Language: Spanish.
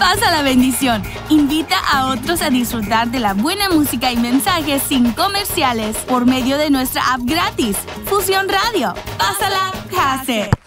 Pasa la bendición. Invita a otros a disfrutar de la buena música y mensajes sin comerciales por medio de nuestra app gratis, Fusión Radio. Pásala, pase.